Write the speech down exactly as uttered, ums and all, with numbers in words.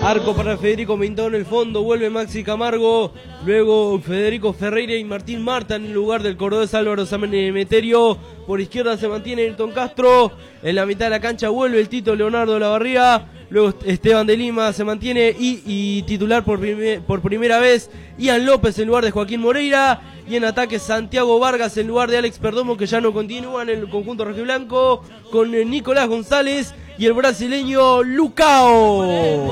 Arco para Federico Mintón en el fondo, vuelve Maxi Camargo, luego Federico Ferreira y Martín Marta en el lugar del cordobés Álvaro Sameterio. Por izquierda se mantiene Ayrton Castro, en la mitad de la cancha vuelve el Tito Leonardo Lavarría, luego Esteban de Lima se mantiene y, y titular por, primer, por primera vez Ian López en lugar de Joaquín Moreira, y en ataque Santiago Vargas en lugar de Alex Perdomo, que ya no continúa en el conjunto rojiblanco, con Nicolás González y el brasileño Lucao.